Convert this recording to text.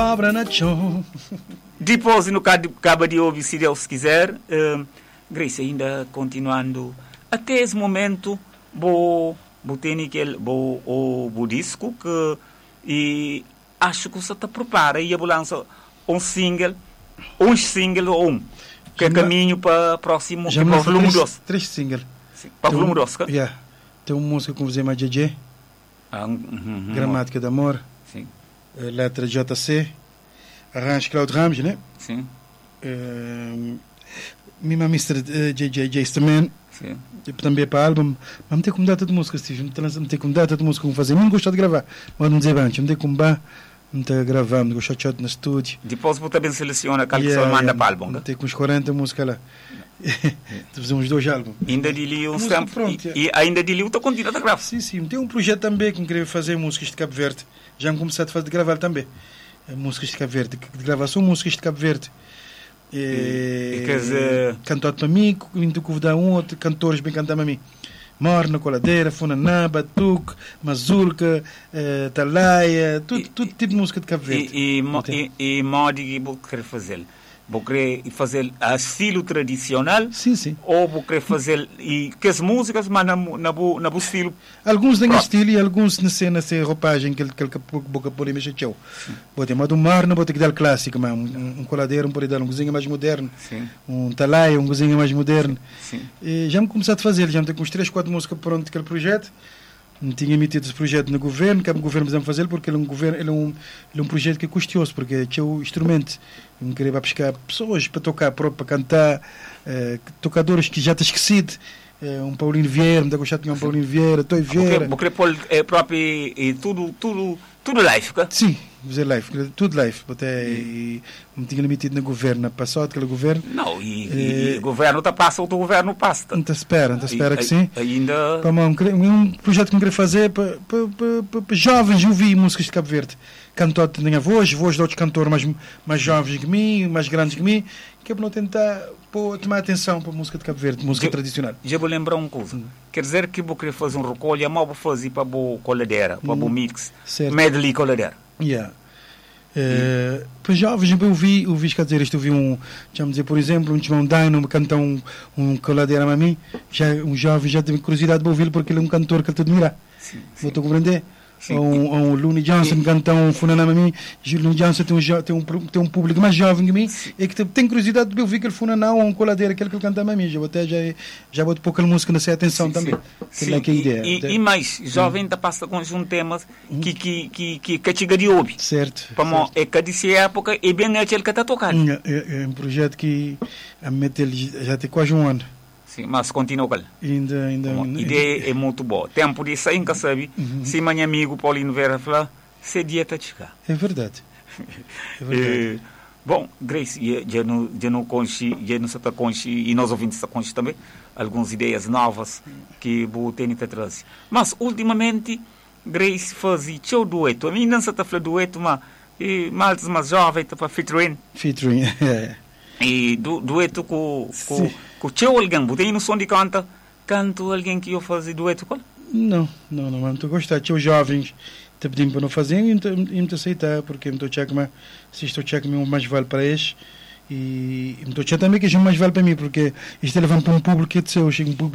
Obra na chão. Depois, no cabo de ouvir, se Deus quiser, Grace, ainda continuando, até esse momento, vou ter o disco que e acho que você está prepara e vou lançar um single que é caminho para o próximo, já para o volume 2. 3 singles. Para o volume 2, yeah. Tem uma música com o Zé JJ, Gramática de Amor, sim. Letra JC, arranjo Claude Ramos, né? Sim. Mima Mr. JJ também. Sim. Também para álbum, mas não tem como data de música, Steve. Não tem como data de música como fazer. Não gosto de gravar, mas não dizer antes, não tem como não está gravando, não gosto de chat no estúdio. Depois você também seleciona aquela que só manda para o álbum. Tem com uns 40 músicas lá. Fazer uns 2 álbuns. Ainda de li uns tempos. E ainda de li está continuando a gravar. Sim. Tem um projeto também que eu queria fazer músicas de Cabo Verde. Já me comecei a gravar também. Músicas de Cabo Verde. De gravar só músicas de Cabo Verde. Cantado para mim, indo convidar outro cantores bem cantar para mim. Morna, Coladeira, Funaná, Batuque, Mazurca, Talaia, tudo tipo de música de Cabo Verde. E modo que vou querer fazer? Vou querer fazer a estilo tradicional? Sim. Ou vou querer fazer e que as músicas, mas na estilo? Alguns têm estilo e alguns nessa roupagem que boca pode mexer tchau. Vou ter do Morna, vou ter que dar clássico, mas um Coladeira pode dar um cozinha mais moderno. Sim. Um Talaia, um cozinha mais moderno. Sim. E já me comecei a fazer, já me tenho com uns 3, 4 músicas pronto aquele projeto. Não tinha emitido esse projeto no governo, que o governo precisa fazer, porque ele é um projeto que é custoso, porque é o instrumento. Eu queria buscar pessoas para tocar, para cantar, tocadores que já está esquecido. Um Paulinho Vieira, me dá gostar de um Paulinho Vieira, Toy Vieira. Vou querer pôr próprio e tudo live, tá? Sim, fazer live, tudo live. Não tinha emitido no governo, passou aquele governo. Não, e o governo está passando, outro governo passa. Não te espera que sim. Ainda... Um projeto que eu queria fazer para jovens ouvir músicas de Cabo Verde. Cantor de minha voz de outros cantores mais jovens que mim, mais grandes que mim, que é para não tentar tomar atenção para a música de Cabo Verde, música tradicional. Já vou lembrar uma coisa. Quer dizer que vou querer fazer um recolha, mas vou fazer para a coladeira, para o mix, medley coladeira. Yeah. Para jovens, eu ouvi, quer dizer, vamos dizer, por exemplo, um João Dino cantar um coladeira a mim, um jovem já tem curiosidade de ouvir porque ele é um cantor que ele te admira. Vou te compreender? Ou um Looney Johnson canta um Funaná a mim. Looney Johnson tem um público mais jovem que mim e que tem curiosidade de ouvir aquele Funaná ou um coladeira, aquele que ele canta a mim. Já vou pôr aquela música nessa atenção também. Sim. Que é a ideia. E mais, jovem ainda passa com um temas que chega de ouvir. Certo. É que dessa época é bem aquele que está tocando. É um projeto que já tem quase um ano. Sim, mas continua com ele. A ideia é muito boa. Tempo de sair, nunca sabe. Se meu amigo Paulinho Vera falar, se dieta chegar. É verdade. Bom, Grace, já não conheci, e nós ouvintes está conheci também, algumas ideias novas que vou ter que trazer. Mas, ultimamente, Grace fazia seu dueto. A mim não se está falando dueto, mas maltes mais jovens, está para featuring. E dueto com teu alguém, tem noção de canto alguém que eu fazia dueto com? Não estou a gostar. Teu jovens te pedindo para não fazer e me aceitar, porque me estou a checar, se estou a checar mais vale para eles e me estou a checar também que é mais vale para mim, porque isto é levando para um público que é de seu,